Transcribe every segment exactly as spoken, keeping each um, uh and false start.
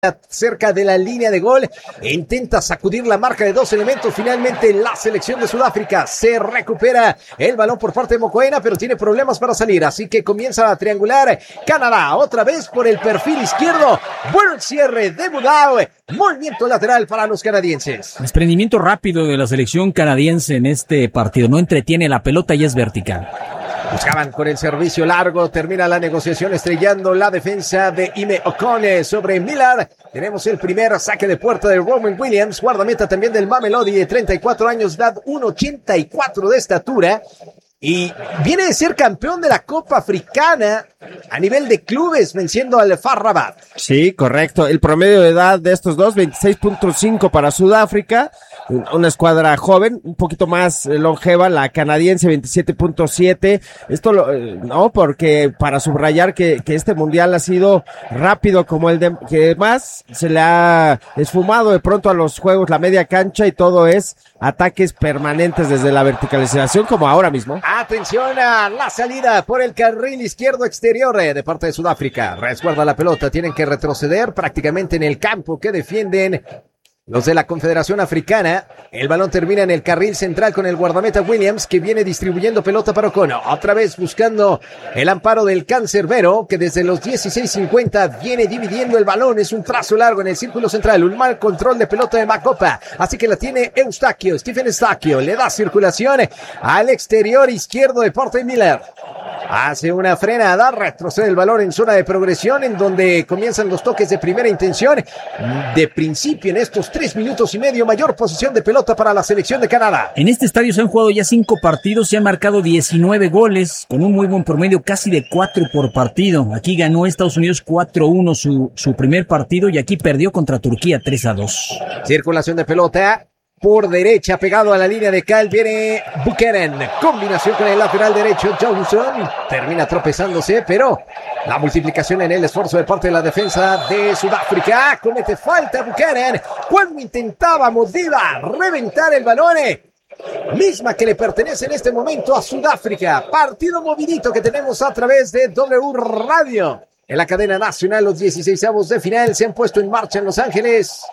cerca de la línea de gol, intenta sacudir la marca de dos elementos. Finalmente la selección de Sudáfrica se recupera el balón por parte de Mokoena, pero tiene problemas para salir, así que comienza a triangular Canadá, otra vez por el perfil izquierdo. Buen cierre de Budao, movimiento lateral para los canadienses. Desprendimiento rápido de la selección canadiense en este partido, no entretiene la pelota y es vertical. Buscaban con el servicio largo, termina la negociación estrellando la defensa de Ime Okone sobre Miller. Tenemos el primer saque de puerta de Rowan Williams, guardameta también del Mamelodi, de treinta y cuatro años de edad, uno ochenta y cuatro de estatura. Y viene de ser campeón de la Copa Africana a nivel de clubes, venciendo al F A R Rabat. Sí, correcto. El promedio de edad de estos dos, veintiséis punto cinco para Sudáfrica. Una escuadra joven, un poquito más longeva, la canadiense veintisiete punto siete. Esto lo, no, porque para subrayar que, que este mundial ha sido rápido como el de, que más se le ha esfumado de pronto a los juegos la media cancha y todo es ataques permanentes desde la verticalización como ahora mismo. Atención a la salida por el carril izquierdo exterior de parte de Sudáfrica. Resguarda la pelota, tienen que retroceder prácticamente en el campo que defienden los de la Confederación Africana. El balón termina en el carril central con el guardameta Williams, que viene distribuyendo pelota para Okono. Otra vez buscando el amparo del Cancerbero, que desde los dieciséis cincuenta viene dividiendo el balón. Es un trazo largo en el círculo central. Un mal control de pelota de Makopa. Así que la tiene Eustachio, Stephen Eustachio. Le da circulación al exterior izquierdo de Porte Miller. Hace una frenada, retrocede el balón en zona de progresión, en donde comienzan los toques de primera intención. De principio, en estos tres minutos y medio, mayor posesión de pelota para la selección de Canadá. En este estadio se han jugado ya cinco partidos, se han marcado diecinueve goles, con un muy buen promedio, casi de cuatro por partido. Aquí ganó Estados Unidos cuatro uno su, su primer partido y aquí perdió contra Turquía tres a dos. Circulación de pelota por derecha, pegado a la línea de cal, viene Buchanan, combinación con el lateral derecho, Johnson, termina tropezándose, pero la multiplicación en el esfuerzo de parte de la defensa de Sudáfrica, comete falta Buchanan, cuando intentaba Modiba reventar el balón, misma que le pertenece en este momento a Sudáfrica. Partido movidito que tenemos a través de W Radio. En la cadena nacional, los dieciseisavos de final se han puesto en marcha en Los Ángeles.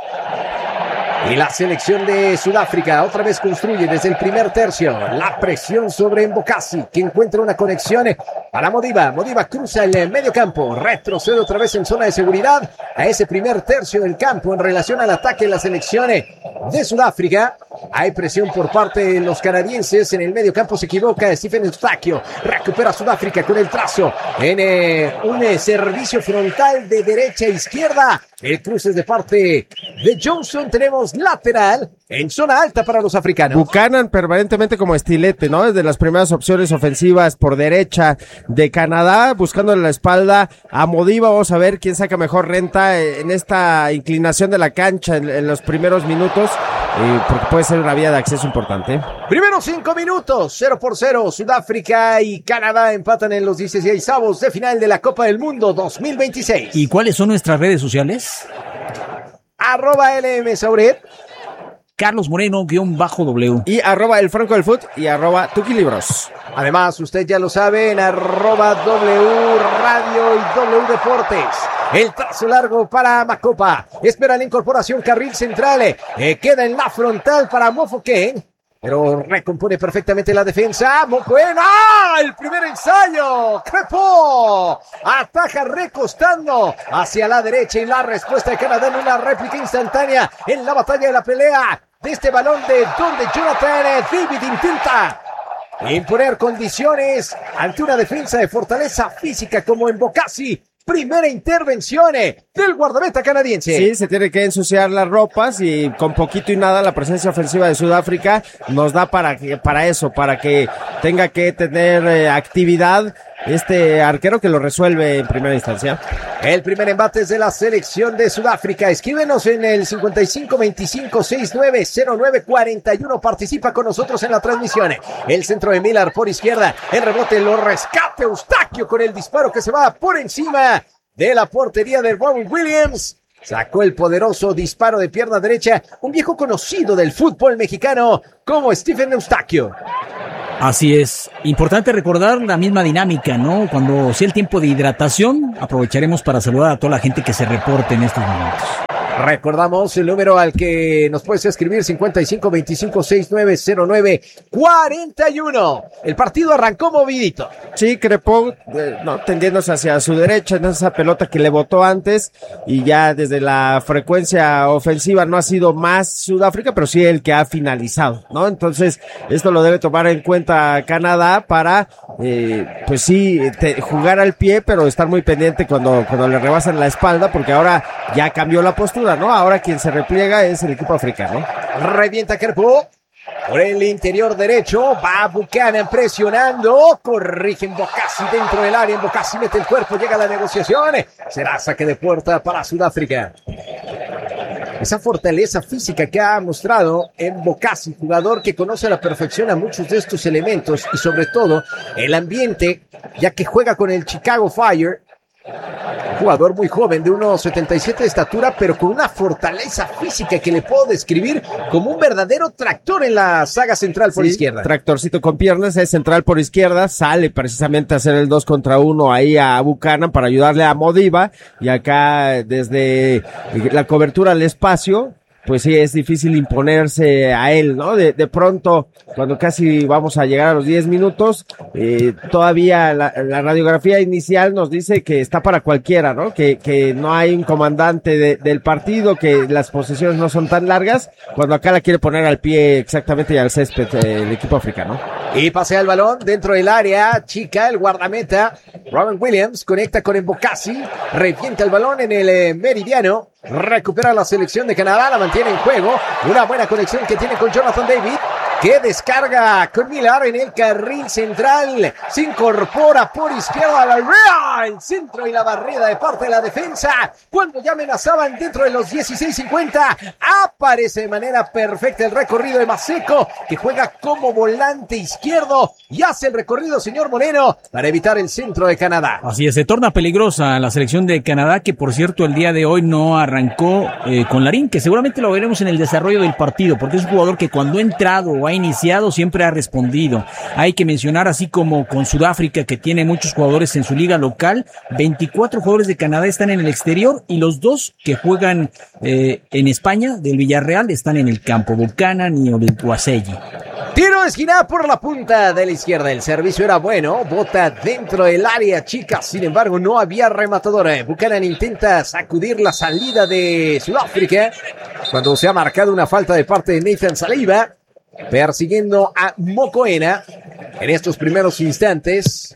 Y la selección de Sudáfrica otra vez construye desde el primer tercio la presión sobre Mbokasi, que encuentra una conexión para Modiba. Modiba cruza el medio campo, retrocede otra vez en zona de seguridad a ese primer tercio del campo en relación al ataque de la selección de Sudáfrica. Hay presión por parte de los canadienses en el medio campo, se equivoca Stephen Eustachio, recupera Sudáfrica con el trazo en eh, un eh, servicio frontal de derecha a izquierda. El cruce es de parte de Johnson, tenemos lateral en zona alta para los africanos. Buchanan permanentemente como estilete, ¿no? Desde las primeras opciones ofensivas por derecha de Canadá, buscando en la espalda a Modiba. Vamos a ver quién saca mejor renta en esta inclinación de la cancha en, en los primeros minutos, eh, porque puede ser una vía de acceso importante. Primeros cinco minutos, cero por cero. Sudáfrica y Canadá empatan en los dieciseisavos de final de la Copa del Mundo dos mil veintiséis. ¿Y cuáles son nuestras redes sociales? Arroba L M Sauret, Carlos Moreno guión bajo W y arroba el Franco del Foot y arroba Tuki Libros. Además, usted ya lo sabe, en arroba W Radio y W Deportes. El trazo largo para Makopa. Espera la incorporación, carril central. Eh, queda en la frontal para Mofoken, pero recompone perfectamente la defensa. Mokoena, ¡ah! El primer ensayo. Crepo ataja recostando hacia la derecha y la respuesta de Canadá en una réplica instantánea en la batalla de la pelea de este balón de donde Jonathan David intenta imponer condiciones ante una defensa de fortaleza física como Mbokasi. Primera intervención del guardameta canadiense. Sí, se tiene que ensuciar las ropas y con poquito y nada la presencia ofensiva de Sudáfrica nos da para que, para eso, para que tenga que tener eh, actividad este arquero que lo resuelve en primera instancia. El primer embate es de la selección de Sudáfrica. Escríbenos en el cincuenta y cinco veinticinco sesenta y nueve cero nueve cuarenta y uno. Participa con nosotros en la transmisión. El centro de Miller por izquierda. El rebote lo rescate Eustachio con el disparo que se va por encima de la portería de Rowan Williams. Sacó el poderoso disparo de pierna derecha. Un viejo conocido del fútbol mexicano como Stephen Eustachio. Así es. Importante recordar la misma dinámica, ¿no? Cuando sea el tiempo de hidratación, aprovecharemos para saludar a toda la gente que se reporte en estos momentos. Recordamos el número al que nos puedes escribir, cincuenta y cinco veinticinco sesenta y nueve cero nueve cuarenta y uno. El partido arrancó movidito. Sí, Crepó, eh, no, tendiéndose hacia su derecha en esa pelota que le botó antes, y ya desde la frecuencia ofensiva no ha sido más Sudáfrica, pero sí el que ha finalizado, ¿no? Entonces, esto lo debe tomar en cuenta Canadá para, eh, pues sí, te, jugar al pie, pero estar muy pendiente cuando, cuando le rebasan la espalda, porque ahora ya cambió la postura, ¿no? Ahora quien se repliega es el equipo africano. Revienta Kerpo por el interior derecho, va Buchanan presionando, corrige Mbokasi dentro del área, Mbokasi mete el cuerpo, llega a la negociación, será saque de puerta para Sudáfrica. Esa fortaleza física que ha mostrado Mbokasi, jugador que conoce a la perfección a muchos de estos elementos y sobre todo el ambiente, ya que juega con el Chicago Fire. Jugador muy joven, de uno setenta y siete de estatura, pero con una fortaleza física que le puedo describir como un verdadero tractor en la saga central por sí, izquierda. Tractorcito con piernas, es central por izquierda, sale precisamente a hacer el dos contra uno ahí a Buchanan para ayudarle a Modiba, y acá desde la cobertura al espacio, pues sí, es difícil imponerse a él, ¿no? De, de pronto, cuando casi vamos a llegar a los diez minutos, eh, todavía la, la radiografía inicial nos dice que está para cualquiera, ¿no? Que, que no hay un comandante de, del partido, que las posesiones no son tan largas, cuando acá la quiere poner al pie exactamente y al césped eh, el equipo africano. Y pasea el balón dentro del área, chica, el guardameta, Robin Williams, conecta con Mbokasi, revienta el balón en el eh, meridiano, recupera la selección de Canadá, la mantiene en juego, una buena conexión que tiene con Jonathan David, que descarga con Millar en el carril central, se incorpora por izquierda a la rea, el centro y la barrida de parte de la defensa, cuando ya amenazaban dentro de los dieciséis cincuenta, aparece de manera perfecta el recorrido de Maseko, que juega como volante izquierdo y hace el recorrido, señor Moreno, para evitar el centro de Canadá. Así es, se torna peligrosa la selección de Canadá, que por cierto el día de hoy no arrancó eh, con Larín, que seguramente lo veremos en el desarrollo del partido, porque es un jugador que cuando ha entrado o ha iniciado siempre ha respondido. Hay que mencionar, así como con Sudáfrica, que tiene muchos jugadores en su liga local, veinticuatro jugadores de Canadá están en el exterior y los dos que juegan eh, en España del Villarreal están en el campo, Buchanan y Oluwaseyi. Tiro de esquina por la punta de la izquierda. El servicio era bueno. Bota dentro del área chica. Sin embargo, no había rematadora. Buchanan intenta sacudir la salida de Sudáfrica cuando se ha marcado una falta de parte de Nathan Saliba, persiguiendo a Mokoena en estos primeros instantes.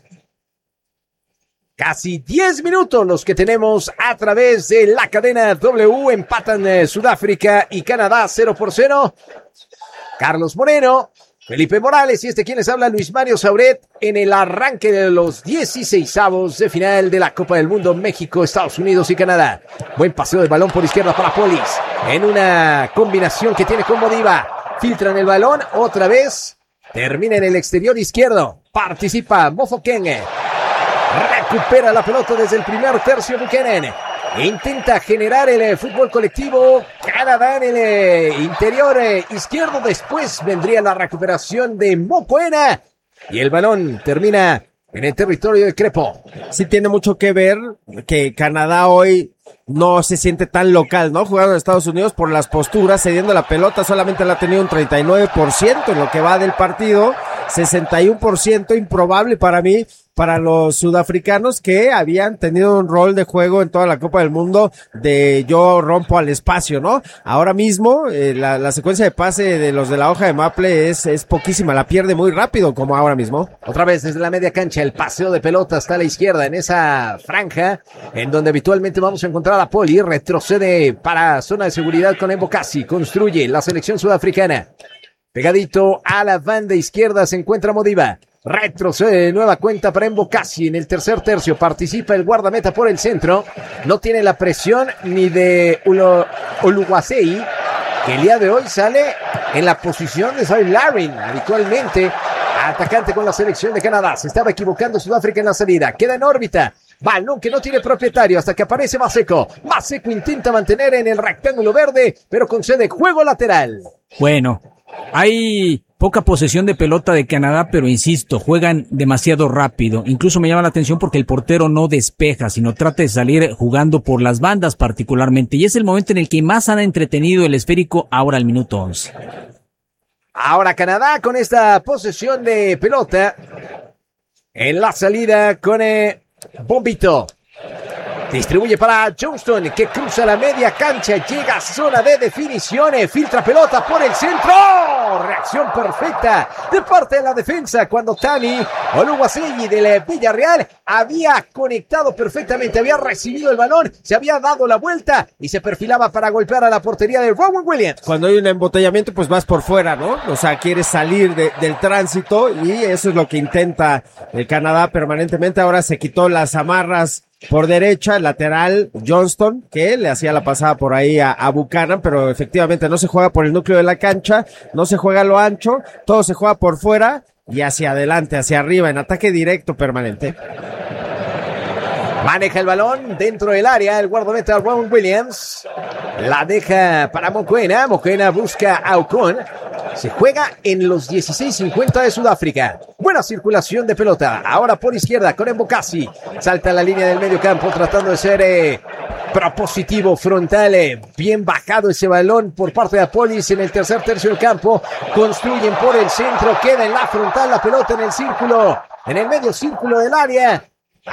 Casi diez minutos los que tenemos a través de la cadena W. Empatan eh, Sudáfrica y Canadá cero por cero. Carlos Moreno, Felipe Morales y este quien les habla, Luis Mario Sauret, en el arranque de los dieciseisavos de final de la Copa del Mundo, México, Estados Unidos y Canadá. Buen paseo del balón por izquierda para Polis, en una combinación que tiene con Modiba. Filtran el balón, otra vez, termina en el exterior izquierdo, participa Mofoken, recupera la pelota desde el primer tercio Buchanan. Intenta generar el eh, fútbol colectivo Canadá en el eh, interior eh, izquierdo. Después vendría la recuperación de Mokoena y el balón termina en el territorio de Crepo. Sí tiene mucho que ver que Canadá hoy no se siente tan local, ¿no? Jugando en Estados Unidos por las posturas, cediendo la pelota, solamente la ha tenido un treinta y nueve por ciento en lo que va del partido, sesenta y uno por ciento improbable para mí, para los sudafricanos que habían tenido un rol de juego en toda la Copa del Mundo de yo rompo al espacio, ¿no? Ahora mismo eh, la, la secuencia de pase de los de la hoja de Maple es, es poquísima, la pierde muy rápido como ahora mismo. Otra vez desde la media cancha el paseo de pelota hasta la izquierda en esa franja en donde habitualmente vamos a encontrar a Poli, retrocede para zona de seguridad con Mbokasi, construye la selección sudafricana. Pegadito a la banda izquierda se encuentra Modiba. Retrocede de nueva cuenta para Mbokasi en el tercer tercio. Participa el guardameta por el centro. No tiene la presión ni de Oluwaseyi, que el día de hoy sale en la posición de Zaire Larin, habitualmente atacante con la selección de Canadá. Se estaba equivocando Sudáfrica en la salida. Queda en órbita. Balón que no tiene propietario hasta que aparece Maseko. Maseko intenta mantener en el rectángulo verde, pero concede juego lateral. Bueno, hay Poca posesión de pelota de Canadá, pero insisto, juegan demasiado rápido. Incluso me llama la atención porque el portero no despeja, sino trata de salir jugando por las bandas particularmente. Y es el momento en el que más han entretenido el esférico ahora al minuto once. Ahora Canadá con esta posesión de pelota. En la salida con eh, Bombito. Distribuye para Johnston, que cruza la media cancha, llega a zona de definiciones, filtra pelota por el centro. Reacción perfecta de parte de la defensa cuando Tani Oluwaseyi del Villarreal había conectado perfectamente, había recibido el balón, se había dado la vuelta y se perfilaba para golpear a la portería de Rowan Williams. Cuando hay un embotellamiento, pues vas por fuera, ¿no? O sea, quieres salir de, del tránsito y eso es lo que intenta el Canadá permanentemente. Ahora se quitó las amarras por derecha, lateral Johnston, que le hacía la pasada por ahí a, a Buchanan, pero efectivamente no se juega por el núcleo de la cancha, no se juega a lo ancho, todo se juega por fuera y hacia adelante, hacia arriba, en ataque directo permanente. Maneja el balón dentro del área, el guardameta Ron Williams. La deja para Mokoena, Mokoena busca a Ocon. Se juega en los dieciséis cincuenta de Sudáfrica. Buena circulación de pelota. Ahora por izquierda con Embokasi. Salta a la línea del medio campo tratando de ser eh, propositivo, frontal. Eh, bien bajado ese balón por parte de Apolis en el tercer tercio del campo. Construyen por el centro. Queda en la frontal la pelota en el círculo. En el medio círculo del área.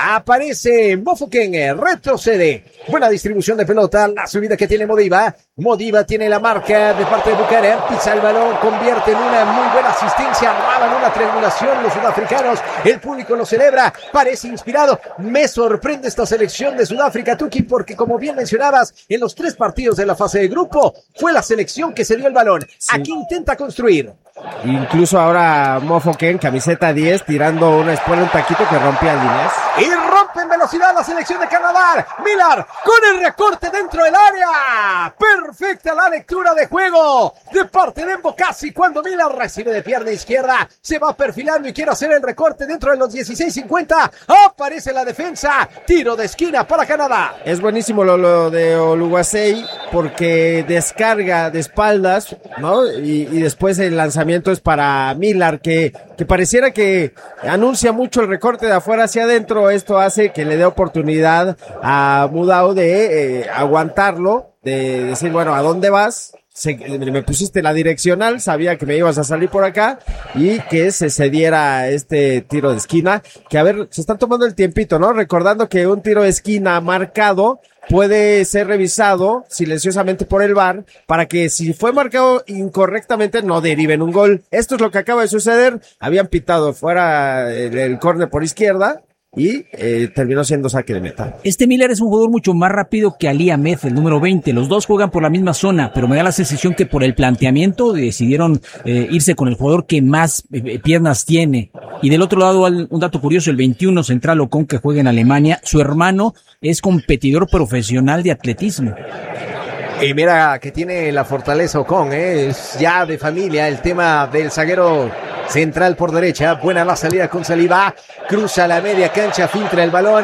Aparece Mofoken, retrocede. Buena distribución de pelota, la subida que tiene Modiba. Modiba tiene la marca de parte de Buchanan, pisa el balón, convierte en una muy buena asistencia, armaban una triangulación los sudafricanos, el público lo celebra, parece inspirado. Me sorprende esta selección de Sudáfrica, Tuki, porque como bien mencionabas, en los tres partidos de la fase de grupo, fue la selección que se dio el balón. Sí. Aquí intenta construir. Incluso ahora Mofoken, camiseta diez, tirando una espuela, un taquito que rompía el Dinés. Y rompe en velocidad la selección de Canadá. Millar con el recorte dentro del área. Perfecta la lectura de juego de parte de Embokasi cuando Millar recibe de pierna izquierda. Se va perfilando y quiere hacer el recorte dentro de los dieciséis cincuenta. Aparece la defensa. Tiro de esquina para Canadá. Es buenísimo lo, lo de Oluwaseyi porque descarga de espaldas, ¿no? Y, y después el lanzamiento es para Millar que, que pareciera que anuncia mucho el recorte de afuera hacia adentro. Esto hace que le dé oportunidad a Mudau de eh, aguantarlo, de decir, bueno, ¿a dónde vas? Se, me pusiste la direccional, sabía que me ibas a salir por acá y que se cediera este tiro de esquina, que a ver, se están tomando el tiempito, ¿no? Recordando que un tiro de esquina marcado puede ser revisado silenciosamente por el V A R para que si fue marcado incorrectamente no deriven un gol. Esto es lo que acaba de suceder. Habían pitado fuera el, el córner por izquierda y eh, terminó siendo saque de meta. Este Millar es un jugador mucho más rápido que Ali Ahmed, el número veinte. Los dos juegan por la misma zona, pero me da la sensación que por el planteamiento decidieron eh, irse con el jugador que más eh, piernas tiene. Y del otro lado, un dato curioso, el veintiuno central Ocon, que juega en Alemania, su hermano es competidor profesional de atletismo. Y mira que tiene la fortaleza Ocon, ¿eh? Es ya de familia el tema del zaguero central por derecha. Buena la salida con Saliba, cruza la media cancha, filtra el balón.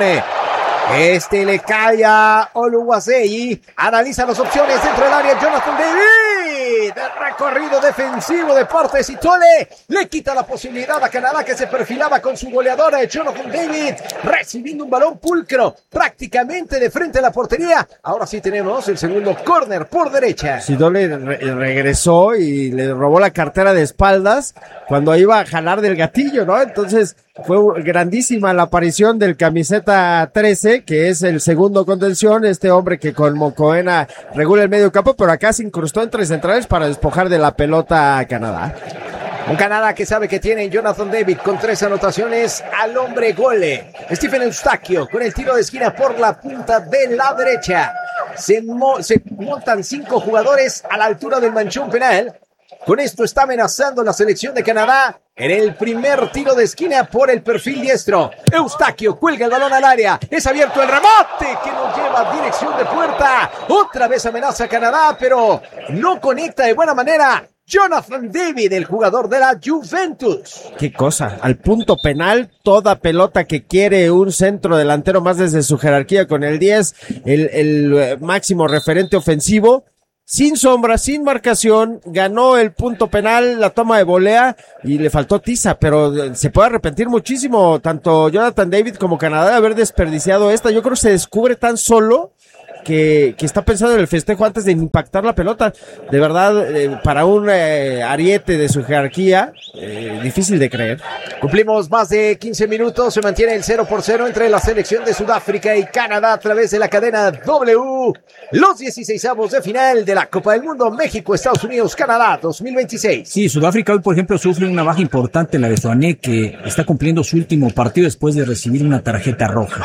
Este le cae a Oluwaseyi, analiza las opciones dentro del área, Jonathan David, el recorrido defensivo de parte de Sitole, le quita la posibilidad a Canadá que se perfilaba con su goleadora Jonathan David, recibiendo un balón pulcro prácticamente de frente a la portería. Ahora sí tenemos el segundo córner por derecha. Sitole re- regresó y le robó la cartera de espaldas cuando iba a jalar del gatillo, ¿no? Entonces fue grandísima la aparición del camiseta trece, que es el segundo contención, este hombre que con Mokoena regula el medio campo, pero acá se incrustó entre centrales para despojar de la pelota a Canadá. Un Canadá que sabe que tiene Jonathan David con tres anotaciones al hombre gole. Stephen Eustachio con el tiro de esquina por la punta de la derecha. Se, mo- se montan cinco jugadores a la altura del manchón penal. Con esto está amenazando la selección de Canadá en el primer tiro de esquina por el perfil diestro. Eustachio cuelga el balón al área. Es abierto el remate que nos lleva a dirección de puerta. Otra vez amenaza a Canadá, pero no conecta de buena manera. Jonathan David, el jugador de la Juventus. Qué cosa, al punto penal, toda pelota que quiere un centro delantero más desde su jerarquía con el diez, el, el máximo referente ofensivo, sin sombra, sin marcación, ganó el punto penal, la toma de volea y le faltó tiza, pero se puede arrepentir muchísimo tanto Jonathan David como Canadá de haber desperdiciado esta. Yo creo que se descubre tan solo que, que está pensando en el festejo antes de impactar la pelota. De verdad, eh, para un eh, ariete de su jerarquía, eh, difícil de creer. Cumplimos más de quince minutos, se mantiene el cero por cero entre la selección de Sudáfrica y Canadá a través de la cadena W. Los dieciseisavos de final de la Copa del Mundo, México, Estados Unidos, Canadá dos mil veintiséis. Sí, Sudáfrica hoy, por ejemplo, sufre una baja importante en la de Soane, que está cumpliendo su último partido después de recibir una tarjeta roja.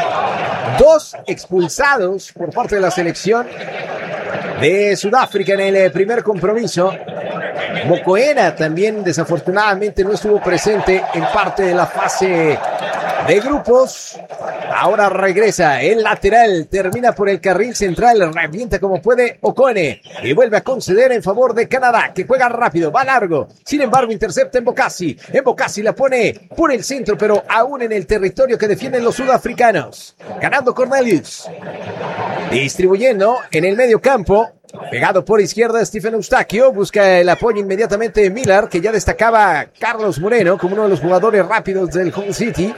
Dos expulsados por parte de la selección de Sudáfrica en el primer compromiso. Mokoena también desafortunadamente no estuvo presente en parte de la fase de grupos. Ahora regresa el lateral, termina por el carril central, revienta como puede Okone y vuelve a conceder en favor de Canadá, que juega rápido, va largo. Sin embargo, intercepta en Bokassi. En Bokassi la pone por el centro, pero aún en el territorio que defienden los sudafricanos. Ganando Cornelius. Distribuyendo en el medio campo. Pegado por izquierda, Stephen Eustaquio busca el apoyo inmediatamente de Miller, que ya destacaba Carlos Moreno como uno de los jugadores rápidos del Hull City.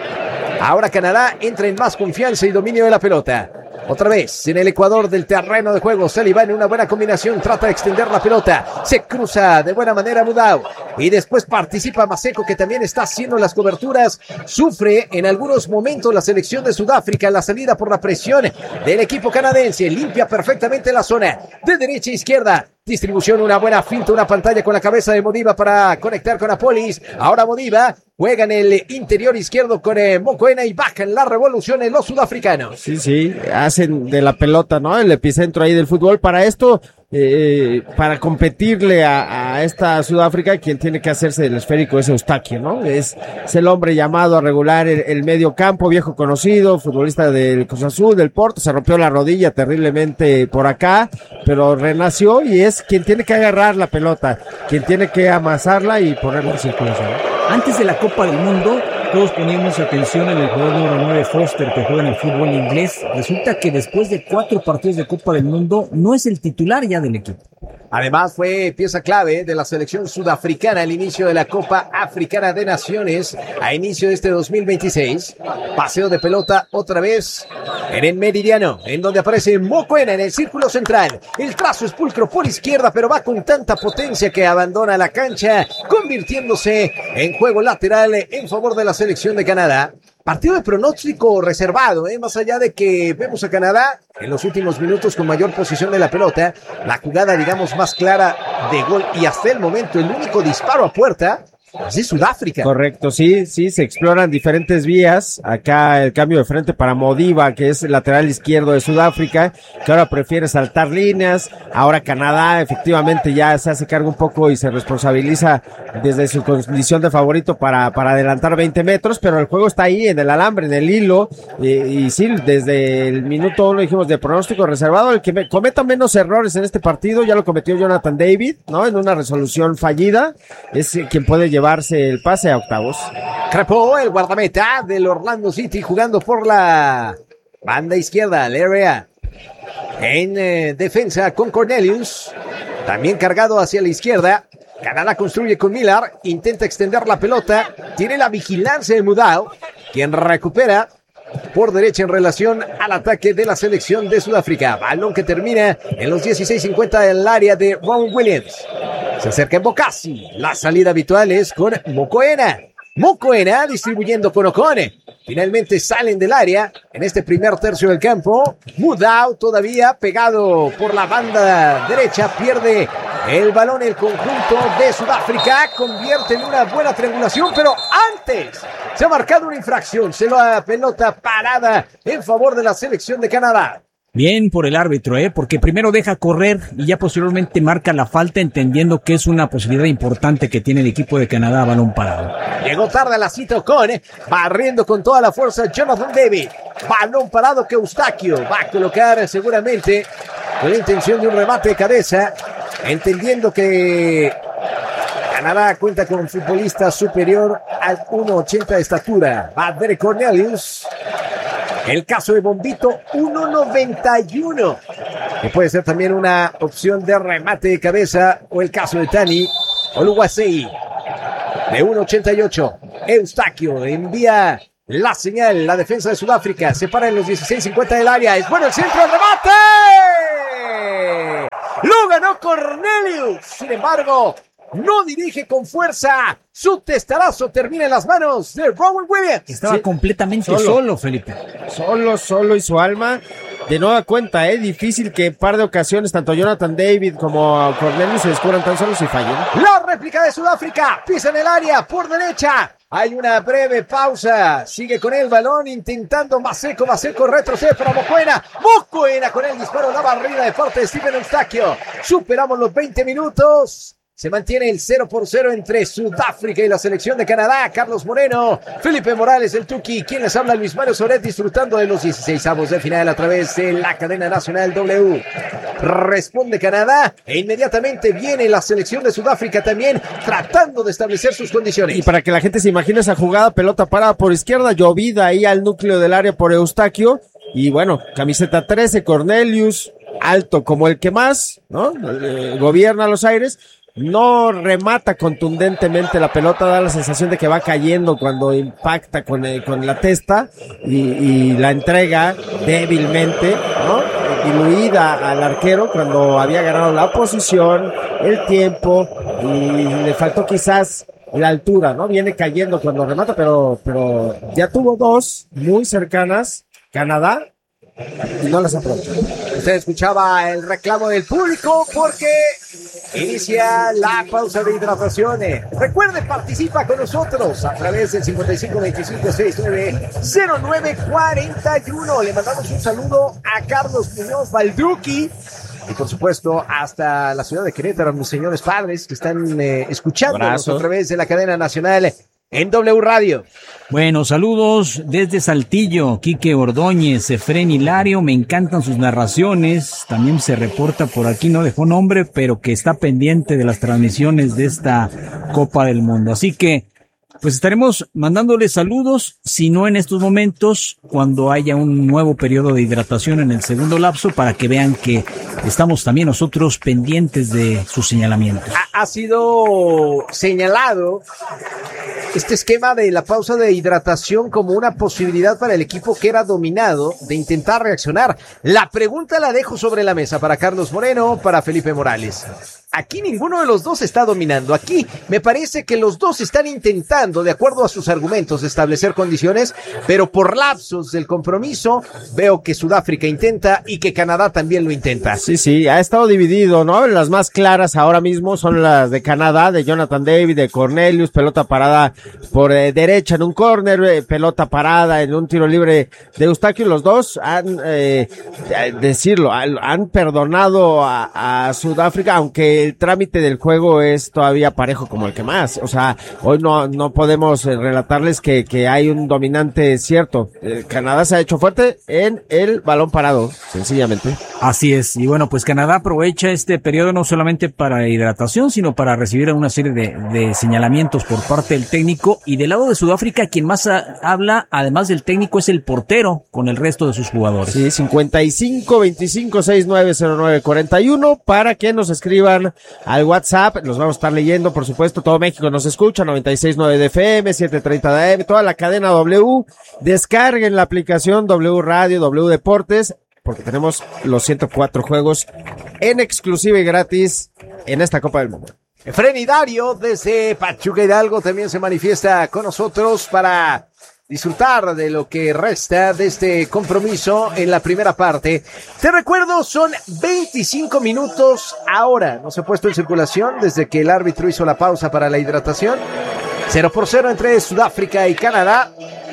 Ahora Canadá entra en más confianza y dominio de la pelota. Otra vez en el ecuador del terreno de juego, Sullivan en una buena combinación, trata de extender la pelota, se cruza de buena manera Mudau y después participa Maseko, que también está haciendo las coberturas. Sufre en algunos momentos la selección de Sudáfrica en la salida por la presión del equipo canadiense, limpia perfectamente la zona de derecha a izquierda. Distribución, una buena finta, una pantalla con la cabeza de Modiba para conectar con Apolis. Ahora Modiba juega en el interior izquierdo con eh, Mokoena y bajan las revoluciones los sudafricanos. Sí, sí, hacen de la pelota, ¿no? El epicentro ahí del fútbol. Para esto, eh, para competirle a, a esta Sudáfrica, quien tiene que hacerse del esférico es Eustaquio, ¿no? Es, es el hombre llamado a regular el, el medio campo, viejo conocido, futbolista del Cruz Azul, del Porto. Se rompió la rodilla terriblemente por acá, pero renació y es quien tiene que agarrar la pelota, quien tiene que amasarla y ponerla en circulación. Antes de la Copa del Mundo, todos poníamos atención en el jugador número nueve, Foster, que juega en el fútbol inglés. Resulta que después de cuatro partidos de Copa del Mundo, no es el titular ya del equipo. Además fue pieza clave de la selección sudafricana al inicio de la Copa Africana de Naciones a inicio de este dos mil veintiséis. Paseo de pelota otra vez en el meridiano, en donde aparece Mokoena en el círculo central. El trazo es pulcro por izquierda, pero va con tanta potencia que abandona la cancha, convirtiéndose en juego lateral en favor de la selección de Canadá. Partido de pronóstico reservado, ¿eh? Más allá de que vemos a Canadá en los últimos minutos con mayor posición de la pelota, la jugada, digamos, más clara de gol y hasta el momento el único disparo a puerta es de Sudáfrica. Correcto, sí, sí, se exploran diferentes vías. Acá el cambio de frente para Modiba, que es el lateral izquierdo de Sudáfrica, que ahora prefiere saltar líneas. Ahora Canadá efectivamente ya se hace cargo un poco y se responsabiliza desde su condición de favorito para, para adelantar veinte metros, pero el juego está ahí en el alambre, en el hilo, y, y sí, desde el minuto uno dijimos de pronóstico reservado. El que me, cometa menos errores en este partido, ya lo cometió Jonathan David, ¿no? En una resolución fallida, es quien puede llevar el pase a octavos. Crepó, el guardameta del Orlando City, jugando por la banda izquierda, Lerea en eh, defensa con Cornelius, también cargado hacia la izquierda. Canadá construye con Miller, intenta extender la pelota, tiene la vigilancia de Mudau, quien recupera por derecha en relación al ataque de la selección de Sudáfrica. Balón que termina en los dieciséis cincuenta del área de Ron Williams. Se acerca en Bokassi. La salida habitual es con Mokoena. Mokoena distribuyendo con Okone. Finalmente salen del área en este primer tercio del campo. Mudau todavía pegado por la banda derecha. Pierde el balón el conjunto de Sudáfrica. Convierte en una buena triangulación, pero antes se ha marcado una infracción. Se la pelota parada en favor de la selección de Canadá. Bien por el árbitro, ¿eh? Porque primero deja correr y ya posteriormente marca la falta, entendiendo que es una posibilidad importante que tiene el equipo de Canadá a balón parado. Llegó tarde a la cita Ocon, ¿eh? Barriendo con toda la fuerza Jonathan David. Balón parado que Eustaquio va a colocar seguramente con la intención de un remate de cabeza, entendiendo que Canadá cuenta con un futbolista superior al uno ochenta de estatura. Va Derek Cornelius. El caso de Bombito, uno noventa y uno. que puede ser también una opción de remate de cabeza, o el caso de Tani Oluwasei. De uno ochenta y ocho, Eustaquio envía la señal, la defensa de Sudáfrica, se para en los dieciséis cincuenta del área, es bueno el centro, el remate, lo ganó Cornelius, sin embargo, no dirige con fuerza, su testarazo termina en las manos de Rowan Williams. Estaba sí, completamente solo. solo, Felipe. Solo, solo y su alma. De nueva cuenta, eh, difícil que en par de ocasiones tanto Jonathan David como Cornelius se descubran tan solos y fallen. La réplica de Sudáfrica, pisa en el área por derecha. Hay una breve pausa, sigue con el balón intentando Maseko, Maseko retrocede para Mokoena. Mokoena con el disparo, la barrida de parte de Steven Eustaquio. Superamos los veinte minutos. Se mantiene el cero por cero entre Sudáfrica y la selección de Canadá. Carlos Moreno, Felipe Morales, el Tuki, quien les habla, Luis Mario Soret, disfrutando de los dieciseisavos de final a través de la cadena nacional W. Responde Canadá e inmediatamente viene la selección de Sudáfrica también tratando de establecer sus condiciones. Y para que la gente se imagine esa jugada, pelota parada por izquierda, llovida ahí al núcleo del área por Eustaquio. Y bueno, camiseta trece, Cornelius, alto como el que más, ¿no? Eh, gobierna los aires. No remata contundentemente la pelota, da la sensación de que va cayendo cuando impacta con, el, con la testa y, y la entrega débilmente, ¿no? Diluida al arquero cuando había ganado la posición, el tiempo y le faltó quizás la altura, ¿no? Viene cayendo cuando remata, pero, pero ya tuvo dos muy cercanas, Canadá, y no las aprovechó. Usted escuchaba el reclamo del público porque inicia la pausa de hidratación. Recuerde, participa con nosotros a través del cincuenta y cinco veinticinco sesenta y nueve cero nueve cuarenta y uno. Le mandamos un saludo a Carlos Muñoz Balduqui y por supuesto hasta la ciudad de Querétaro, mis señores padres que están eh, escuchándonos a través de la cadena nacional en W Radio. Bueno, saludos desde Saltillo, Quique Ordóñez, Efrén Hilario, me encantan sus narraciones, también se reporta por aquí, no dejó nombre, pero que está pendiente de las transmisiones de esta Copa del Mundo, así que pues estaremos mandándoles saludos, si no en estos momentos, cuando haya un nuevo periodo de hidratación en el segundo lapso, para que vean que estamos también nosotros pendientes de sus señalamientos. Ha, ha sido señalado este esquema de la pausa de hidratación como una posibilidad para el equipo que era dominado de intentar reaccionar. La pregunta la dejo sobre la mesa para Carlos Moreno, para Felipe Morales. Aquí ninguno de los dos está dominando. Aquí me parece que los dos están intentando, de acuerdo a sus argumentos, establecer condiciones, pero por lapsos del compromiso veo que Sudáfrica intenta y que Canadá también lo intenta. Sí, sí, ha estado dividido, ¿no? Las más claras ahora mismo son las de Canadá, de Jonathan David, de Cornelius, pelota parada por eh, derecha en un córner, eh, pelota parada en un tiro libre de Eustaquio. Los dos han, eh, decirlo, han perdonado a, a Sudáfrica, aunque el trámite del juego es todavía parejo como el que más. O sea, hoy no no podemos eh, relatarles que, que hay un dominante cierto. Eh, Canadá se ha hecho fuerte en el balón parado, sencillamente. Así es. Y bueno, pues Canadá aprovecha este periodo no solamente para hidratación, sino para recibir una serie de, de señalamientos por parte del técnico. Y del lado de Sudáfrica, quien más a, habla, además del técnico, es el portero con el resto de sus jugadores. Sí, cincuenta y cinco veinticinco sesenta y nueve cero nueve cuarenta y uno para que nos escriban al WhatsApp, los vamos a estar leyendo, por supuesto. Todo México nos escucha, noventa y seis punto nueve de F M, setecientos treinta de A M, toda la cadena W. Descarguen la aplicación W Radio, W Deportes, porque tenemos los ciento cuatro juegos en exclusiva y gratis en esta Copa del Mundo. Efrén Hilario desde Pachuca Hidalgo también se manifiesta con nosotros para disfrutar de lo que resta de este compromiso en la primera parte. Te recuerdo, son veinticinco minutos ahora. No se ha puesto en circulación desde que el árbitro hizo la pausa para la hidratación. Cero por cero entre Sudáfrica y Canadá,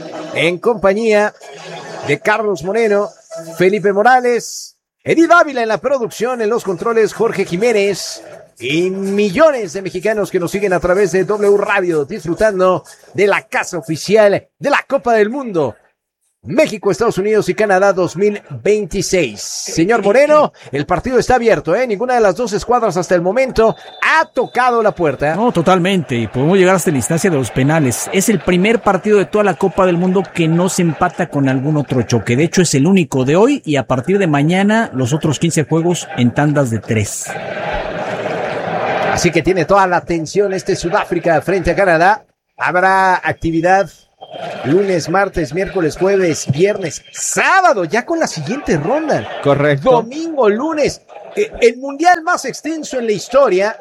en compañía de Carlos Moreno, Felipe Morales, Eddie Dávila en la producción, en los controles Jorge Jiménez, y millones de mexicanos que nos siguen a través de W Radio, disfrutando de la casa oficial de la Copa del Mundo. México, Estados Unidos y Canadá dos mil veintiséis. Señor Moreno, el partido está abierto, ¿eh? Ninguna de las dos escuadras hasta el momento ha tocado la puerta. No, totalmente, y podemos llegar hasta la instancia de los penales. Es el primer partido de toda la Copa del Mundo que no se empata con algún otro choque. De hecho, es el único de hoy y a partir de mañana los otros quince juegos en tandas de tres. Así que tiene toda la atención este Sudáfrica frente a Canadá. Habrá actividad lunes, martes, miércoles, jueves, viernes, sábado, ya con la siguiente ronda. Correcto. Domingo, lunes, eh, el mundial más extenso en la historia.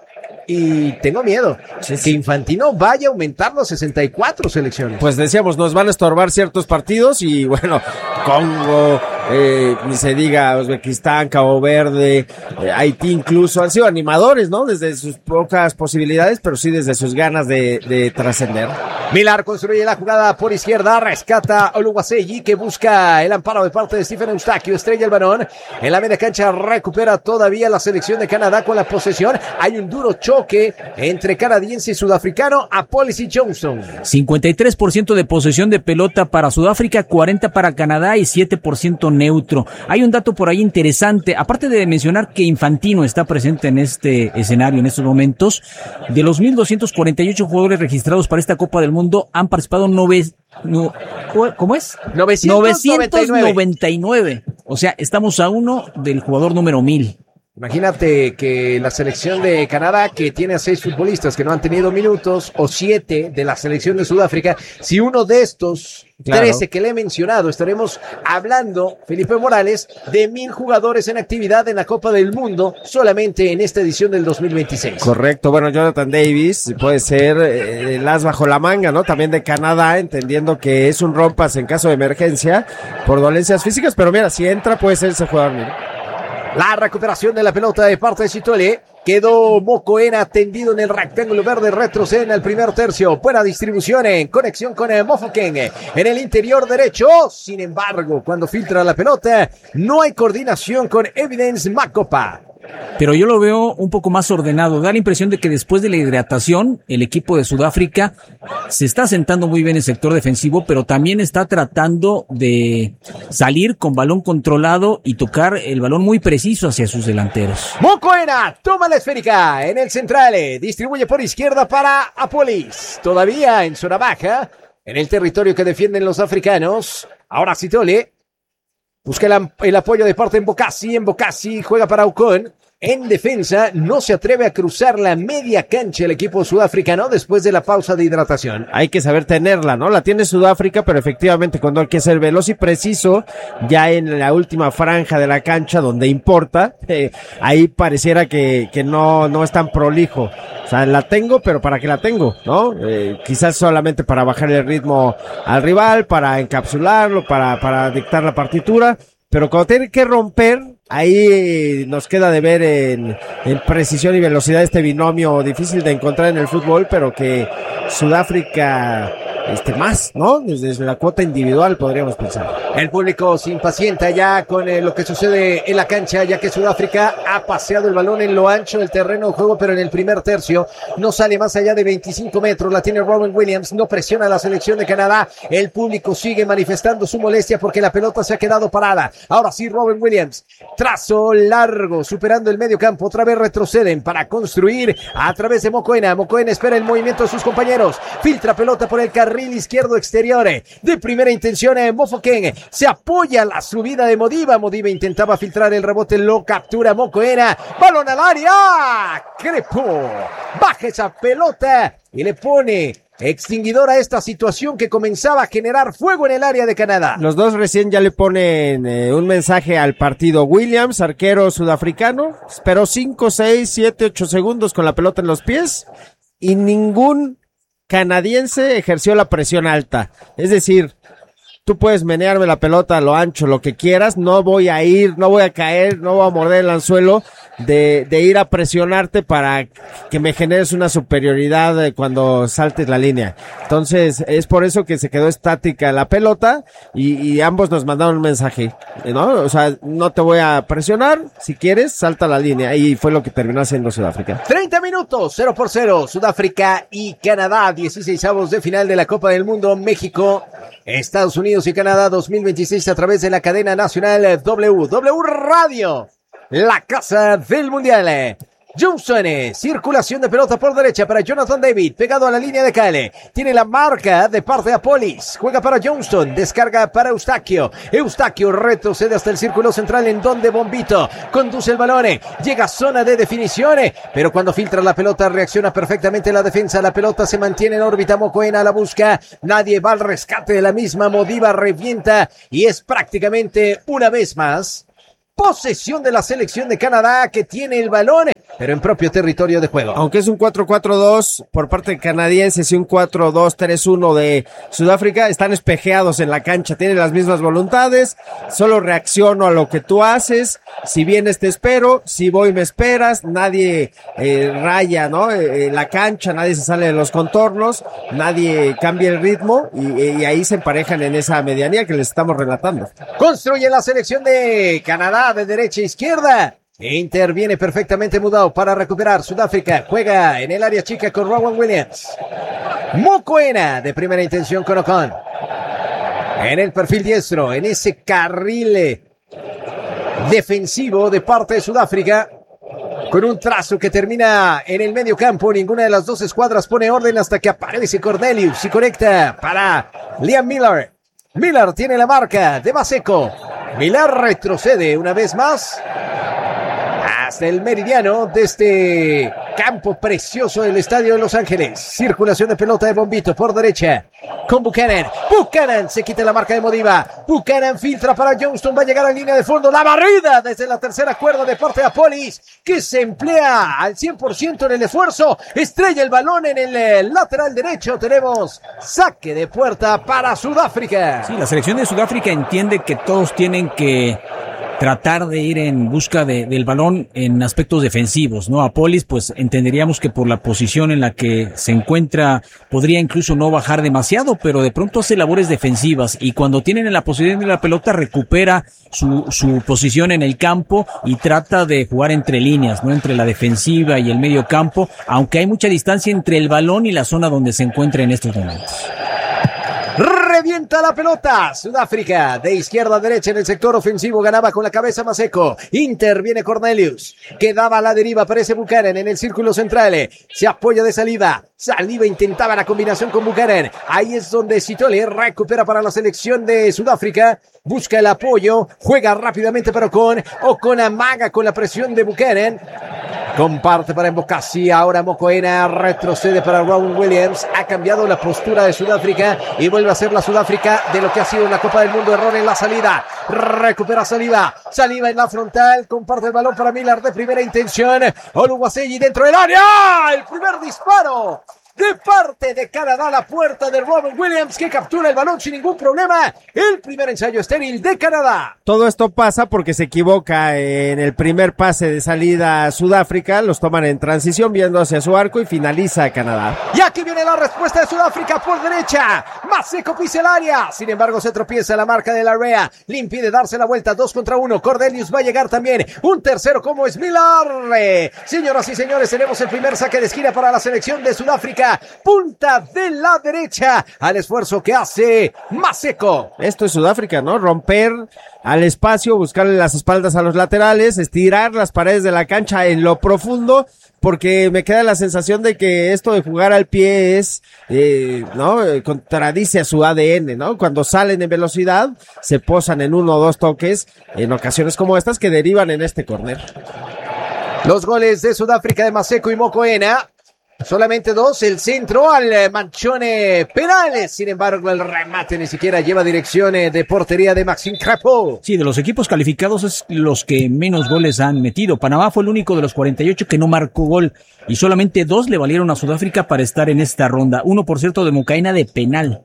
Y tengo miedo sí, sí. que Infantino vaya a aumentar los sesenta y cuatro selecciones. Pues decíamos, nos van a estorbar ciertos partidos y bueno, Congo, eh, ni se diga Uzbekistán, Cabo Verde, eh, Haití incluso, han sido animadores, ¿no? Desde sus pocas posibilidades, pero sí desde sus ganas de, de trascender. Millar construye la jugada por izquierda, rescata a Oluwaseyi que busca el amparo de parte de Stephen Eustaquio, estrella el balón, en la media cancha recupera todavía la selección de Canadá con la posesión, hay un duro choque entre canadiense y sudafricano, Apolis y Johnson. cincuenta y tres por ciento de posesión de pelota para Sudáfrica, cuarenta para Canadá y siete por ciento neutro. Hay un dato por ahí interesante, aparte de mencionar que Infantino está presente en este escenario en estos momentos, de los mil doscientos cuarenta y ocho jugadores registrados para esta Copa del Mundo, han participado nove, no, ¿cómo es? novecientos noventa y nueve. O sea, estamos a uno del jugador número mil. Imagínate que la selección de Canadá, que tiene a seis futbolistas que no han tenido minutos, o siete de la selección de Sudáfrica, si uno de estos claro. trece que le he mencionado, estaremos hablando, Felipe Morales, de mil jugadores en actividad en la Copa del Mundo, solamente en esta edición del dos mil veintiséis. Correcto, bueno, Jonathan Davis puede ser eh, el as bajo la manga, ¿no? También de Canadá, entendiendo que es un rompas en caso de emergencia por dolencias físicas, pero mira, si entra puede ser ese jugador, mira. La recuperación de la pelota de parte de Chitole. Quedó Mokoena tendido en el rectángulo verde, retrocede en el primer tercio. Buena distribución en conexión con Mofoken en el interior derecho. Sin embargo, cuando filtra la pelota, no hay coordinación con Evidence Makopa. Pero yo lo veo un poco más ordenado. Da la impresión de que después de la hidratación, el equipo de Sudáfrica se está sentando muy bien en el sector defensivo, pero también está tratando de salir con balón controlado y tocar el balón muy preciso hacia sus delanteros. Mokoena toma la esférica en el central, distribuye por izquierda para Apolis. Todavía en zona baja, en el territorio que defienden los africanos. Ahora Chitole busca el, el apoyo de parte de Mbokasi. Mbokasi juega para Ocon. En defensa, no se atreve a cruzar la media cancha el equipo sudafricano después de la pausa de hidratación. Hay que saber tenerla, ¿no? La tiene Sudáfrica, pero efectivamente cuando hay que ser veloz y preciso, ya en la última franja de la cancha donde importa, eh, ahí pareciera que, que no, no es tan prolijo. O sea, la tengo, pero ¿para qué la tengo? ¿No? Eh, quizás solamente para bajar el ritmo al rival, para encapsularlo, para, para dictar la partitura. Pero cuando tiene que romper, ahí nos queda de ver en, en precisión y velocidad este binomio difícil de encontrar en el fútbol, pero que Sudáfrica, este, más, ¿no? Desde, desde la cuota individual podríamos pensar. El público se impacienta ya con eh, lo que sucede en la cancha, ya que Sudáfrica ha paseado el balón en lo ancho del terreno de juego, pero en el primer tercio no sale más allá de veinticinco metros. La tiene Robin Williams, no presiona a la selección de Canadá. El público sigue manifestando su molestia porque la pelota se ha quedado parada. Ahora sí, Robin Williams, trazo largo, superando el medio campo. Otra vez retroceden para construir a través de Mokoena. Mokoena espera el movimiento de sus compañeros. Filtra pelota por el carril izquierdo exterior. De primera intención en Mofoken. Se apoya la subida de Modiba. Modiba intentaba filtrar el rebote, lo captura Mokoena. Balón al área. Crepo. Baja esa pelota y le pone extinguidor a esta situación que comenzaba a generar fuego en el área de Canadá. Los dos recién ya le ponen eh, un mensaje al partido. Williams, arquero sudafricano, esperó cinco, seis, siete, ocho segundos con la pelota en los pies y ningún canadiense ejerció la presión alta. Es decir, tú puedes menearme la pelota a lo ancho, lo que quieras, no voy a ir, no voy a caer, no voy a morder el anzuelo de, de ir a presionarte para que me generes una superioridad cuando saltes la línea. Entonces, es por eso que se quedó estática la pelota y, y ambos nos mandaron un mensaje, ¿no? O sea, no te voy a presionar, si quieres, salta la línea. Y fue lo que terminó haciendo Sudáfrica. treinta minutos, cero por cero, Sudáfrica y Canadá, dieciseisavos de final de la Copa del Mundo, México, Estados Unidos Unidos y Canadá dos mil veintiséis a través de la cadena nacional W, W Radio, la casa del mundial. Johnson, circulación de pelota por derecha para Jonathan David, pegado a la línea de Kyle, tiene la marca de parte de Apolis, juega para Johnston, descarga para Eustaquio, Eustaquio retrocede hasta el círculo central en donde Bombito conduce el balón, llega a zona de definición, pero cuando filtra la pelota reacciona perfectamente la defensa, la pelota se mantiene en órbita, Mokoena la busca, nadie va al rescate de la misma, Modiva revienta y es prácticamente una vez más posesión de la selección de Canadá que tiene el balón, pero en propio territorio de juego. Aunque es un cuatro cuatro dos por parte canadienses y un cuatro dos tres uno de Sudáfrica, están espejeados en la cancha, tienen las mismas voluntades, solo reacciono a lo que tú haces, si vienes te espero, si voy me esperas, nadie eh, raya, ¿no? Eh, la cancha, nadie se sale de los contornos, nadie cambia el ritmo y, y ahí se emparejan en esa medianía que les estamos relatando. Construye la selección de Canadá de derecha a izquierda. Interviene perfectamente Mudau para recuperar. Sudáfrica juega en el área chica con Rowan Williams. Mokoena de primera intención con Ocon. En el perfil diestro, en ese carril defensivo de parte de Sudáfrica, con un trazo que termina en el medio campo. Ninguna de las dos escuadras pone orden hasta que aparece Cornelius y conecta para Liam Miller. Miller tiene la marca de Maseko. Miller retrocede una vez más hasta el meridiano de este campo precioso del estadio de Los Ángeles. Circulación de pelota de Bombito por derecha con Buchanan. Buchanan se quita la marca de Modiva. Buchanan filtra para Johnston. Va a llegar a la línea de fondo. La barrida desde la tercera cuerda de parte de Apolis, que se emplea al cien por ciento en el esfuerzo. Estrella el balón en el lateral derecho. Tenemos saque de puerta para Sudáfrica. Sí, la selección de Sudáfrica entiende que todos tienen que tratar de ir en busca de, del balón en aspectos defensivos, ¿no? Apolis, pues entenderíamos que por la posición en la que se encuentra podría incluso no bajar demasiado, pero de pronto hace labores defensivas y cuando tienen la posición de la pelota recupera su, su posición en el campo y trata de jugar entre líneas, ¿no? Entre la defensiva y el medio campo, aunque hay mucha distancia entre el balón y la zona donde se encuentra en estos momentos. Revienta la pelota. Sudáfrica de izquierda a derecha en el sector ofensivo. Ganaba con la cabeza Maseko. Interviene Cornelius. Quedaba a la deriva. Aparece Buchanan en el círculo central. Se apoya de Saliba. Saliba intentaba la combinación con Buchanan. Ahí es donde Sitole recupera para la selección de Sudáfrica. Busca el apoyo. Juega rápidamente para Ocon. Ocon amaga con la presión de Buchanan. Comparte para Mbokasi. Ahora Mokoena retrocede para Rowan Williams. Ha cambiado la postura de Sudáfrica y vuelve a ser la Sudáfrica de lo que ha sido en la Copa del Mundo. Error en la salida. Recupera Saliba. Saliba en la frontal. Comparte el balón para Miller de primera intención. Oluwaseyi dentro del área. El primer disparo de parte de Canadá, la puerta de Rowan Williams, que captura el balón sin ningún problema. El primer ensayo estéril de Canadá. Todo esto pasa porque se equivoca en el primer pase de salida a Sudáfrica, los toman en transición viendo hacia su arco y finaliza Canadá. Y aquí viene la respuesta de Sudáfrica por derecha. Maseko pisa el área, sin embargo se tropieza la marca de Larrea, le impide darse la vuelta, dos contra uno. Cornelius va a llegar también, un tercero como es Miller. Señoras y señores, tenemos el primer saque de esquina para la selección de Sudáfrica. Punta de la derecha al esfuerzo que hace Maseko. Esto es Sudáfrica, ¿no? Romper al espacio, buscarle las espaldas a los laterales, estirar las paredes de la cancha en lo profundo, porque me queda la sensación de que esto de jugar al pie es, eh, ¿no? Contradice a su A D N, ¿no? Cuando salen en velocidad, se posan en uno o dos toques, en ocasiones como estas que derivan en este córner. Los goles de Sudáfrica de Maseko y Mokoena. Solamente dos, el centro al manchone penales. Sin embargo, el remate ni siquiera lleva dirección de portería de Maxime Crepeau. Sí, de los equipos calificados es los que menos goles han metido. Panamá fue el único de los cuarenta y ocho que no marcó gol. Y solamente dos le valieron a Sudáfrica para estar en esta ronda. Uno, por cierto, de Mokoena de penal.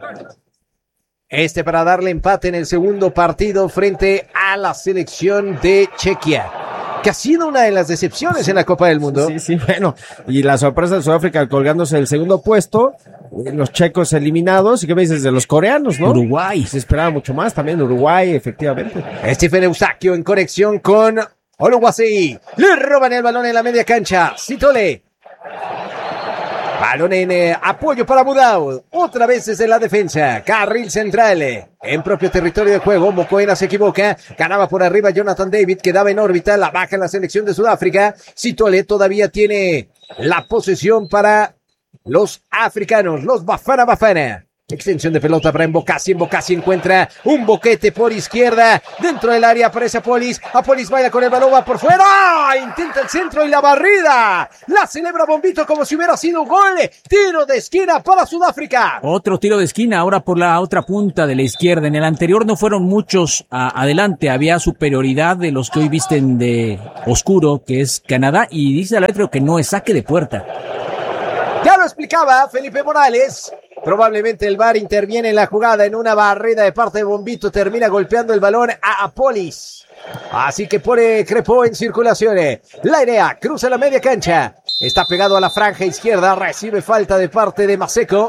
Este para darle empate en el segundo partido frente a la selección de Chequia, que ha sido una de las decepciones en la Copa del Mundo. Sí, sí, bueno, y la sorpresa de Sudáfrica colgándose el segundo puesto, los checos eliminados, ¿y qué me dices de los coreanos, no? Uruguay. Se esperaba mucho más también, Uruguay, efectivamente. Stephen Eustaquio en conexión con Oluwaseyi. Le roban el balón en la media cancha. Sitole. Balón en eh, apoyo para Mudau. Otra vez desde la defensa. Carril central. En propio territorio de juego. Mokoena se equivoca. Ganaba por arriba Jonathan David. Quedaba en órbita. La baja en la selección de Sudáfrica. Sitole todavía tiene la posesión para los africanos. Los Bafana Bafana. Extensión de pelota para Mbokasi. Mbokasi encuentra un boquete por izquierda. Dentro del área aparece Apolis. Apolis baila con el balón, va por fuera. Intenta el centro y la barrida. La celebra Bombito como si hubiera sido un gol. Tiro de esquina para Sudáfrica. Otro tiro de esquina ahora por la otra punta de la izquierda. En el anterior no fueron muchos a, adelante. Había superioridad de los que hoy visten de oscuro, que es Canadá. Y dice el árbitro que no es saque de puerta. Ya lo explicaba Felipe Morales. Probablemente el V A R interviene en la jugada en una barrida de parte de Bombito. Termina golpeando el balón a Apolis. Así que pone Crepó en circulación. La idea cruza la media cancha. Está pegado a la franja izquierda. Recibe falta de parte de Maseko.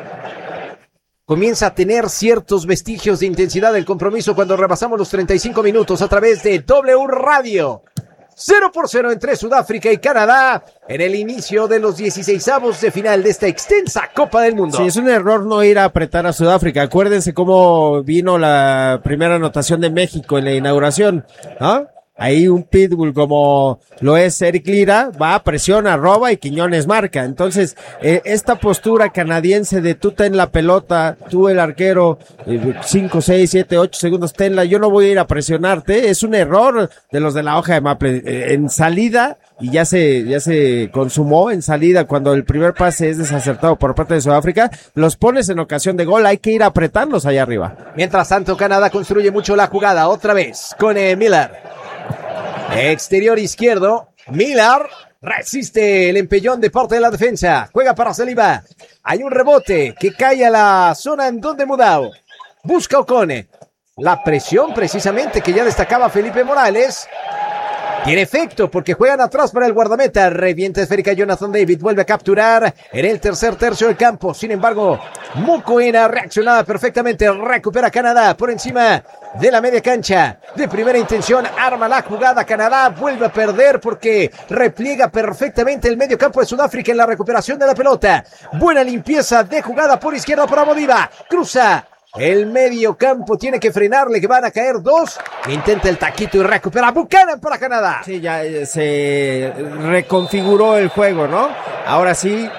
Comienza a tener ciertos vestigios de intensidad del compromiso cuando rebasamos los treinta y cinco minutos a través de W Radio. cero por cero entre Sudáfrica y Canadá en el inicio de los dieciseisavos de final de esta extensa Copa del Mundo. Sí, es un error no ir a apretar a Sudáfrica. Acuérdense cómo vino la primera anotación de México en la inauguración, ¿no? Ahí un pitbull como lo es Eric Lira, va, presiona, roba y Quiñones marca. Entonces, eh, esta postura canadiense de tú ten la pelota, tú el arquero, cinco, seis, siete, ocho segundos, tenla, yo no voy a ir a presionarte, es un error de los de la hoja de Maple. Eh, en salida, y ya se, ya se consumó en salida cuando el primer pase es desacertado por parte de Sudáfrica, los pones en ocasión de gol, hay que ir a apretarlos allá arriba. Mientras tanto, Canadá construye mucho la jugada, otra vez, con eh, Miller. Exterior izquierdo, Miller resiste el empellón de parte de la defensa, juega para Saliba, hay un rebote que cae a la zona en donde Mudau, busca Ocone, la presión precisamente que ya destacaba Felipe Morales, tiene efecto porque juegan atrás para el guardameta, revienta esférica Jonathan David, vuelve a capturar en el tercer tercio del campo, sin embargo, Mokoena reaccionaba perfectamente, recupera Canadá por encima de la media cancha, de primera intención, arma la jugada, Canadá vuelve a perder porque repliega perfectamente el medio campo de Sudáfrica en la recuperación de la pelota, buena limpieza de jugada por izquierda para Modiba, cruza el medio campo, tiene que frenarle que van a caer dos, intenta el taquito y recupera Buchanan para Canadá. Sí, ya eh, se reconfiguró el juego, ¿no? Ahora sí,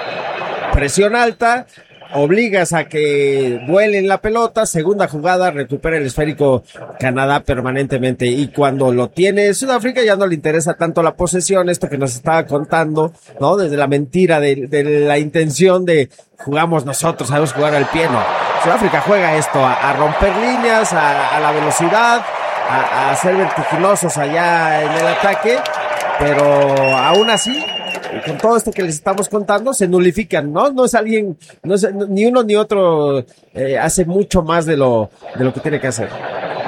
presión alta, obligas a que vuelen la pelota, segunda jugada, recupera el esférico Canadá permanentemente, y cuando lo tiene Sudáfrica ya no le interesa tanto la posesión, esto que nos estaba contando, ¿no? Desde la mentira de, de la intención de jugamos nosotros, sabemos jugar al pie, no. Sudáfrica juega esto, a, a romper líneas, a, a la velocidad, a, a ser vertiginosos allá en el ataque, pero aún así, con todo esto que les estamos contando, se nulifican, ¿no? No es alguien, no es, ni uno ni otro eh, hace mucho más de lo, de lo que tiene que hacer.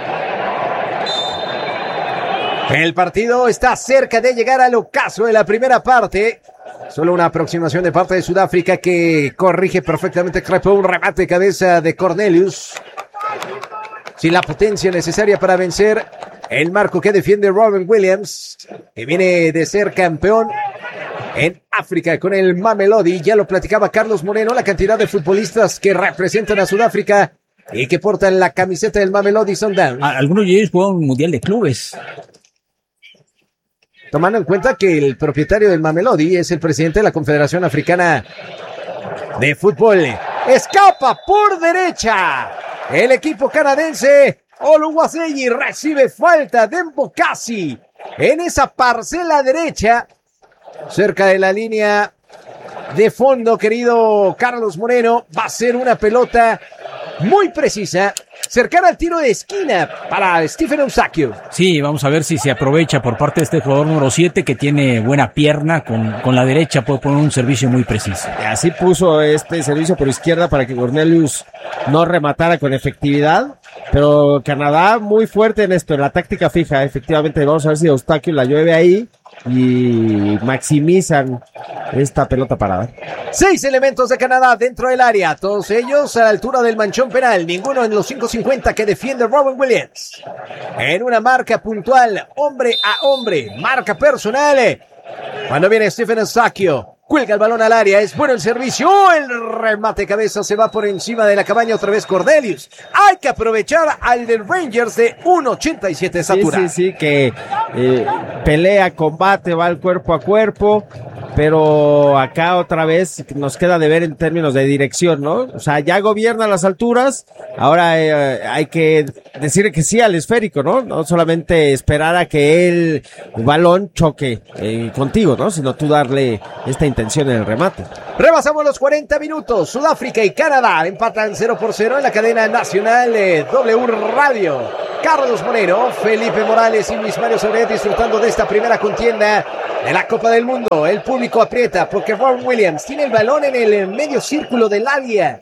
El partido está cerca de llegar al ocaso de la primera parte. Solo una aproximación de parte de Sudáfrica que corrige perfectamente Crepo, un remate de cabeza de Cornelius. Sin la potencia necesaria para vencer el marco que defiende Robin Williams, que viene de ser campeón en África con el Mamelodi. Ya lo platicaba Carlos Moreno, la cantidad de futbolistas que representan a Sudáfrica y que portan la camiseta del Mamelodi Sundowns. Algunos de ellos juegan un mundial de clubes. Tomando en cuenta que el propietario del Mamelodi es el presidente de la Confederación Africana de Fútbol. Escapa por derecha el equipo canadiense. Oluwaseyi recibe falta de Mbokasi en esa parcela derecha, cerca de la línea de fondo, querido Carlos Moreno. Va a ser una pelota muy precisa, cercana al tiro de esquina para Stephen Eusakio. Sí, vamos a ver si se aprovecha por parte de este jugador número siete, que tiene buena pierna, con, con la derecha puede poner un servicio muy preciso. Así puso este servicio por izquierda para que Cornelius no rematara con efectividad, pero Canadá muy fuerte en esto, en la táctica fija, efectivamente. Vamos a ver si Eusakio la llueve ahí y maximizan esta pelota parada. Seis elementos de Canadá dentro del área, todos ellos a la altura del manchón penal, ninguno en los cinco cincuenta que defiende Robin Williams. En una marca puntual, hombre a hombre, marca personal. Cuando viene Stephen Eusakio, Cuelga el balón al área, es bueno el servicio, el remate cabeza se va por encima de la cabaña, otra vez Cornelius. Hay que aprovechar al del Rangers de uno ochenta y siete de estatura. Sí, sí, sí, que eh, pelea, combate, va al cuerpo a cuerpo, pero acá otra vez nos queda de ver en términos de dirección, ¿no? O sea, ya gobierna las alturas, ahora eh, hay que decir que sí al esférico, ¿no? No solamente esperar a que el balón choque eh, contigo, ¿no? Sino tú darle esta intención en el remate. Rebasamos los cuarenta minutos. Sudáfrica y Canadá empatan cero por cero en la cadena nacional de W Radio. Carlos Moreno, Felipe Morales y Luis Mario Sobret disfrutando de esta primera contienda de la Copa del Mundo. El público aprieta porque Ron Williams tiene el balón en el medio círculo del área.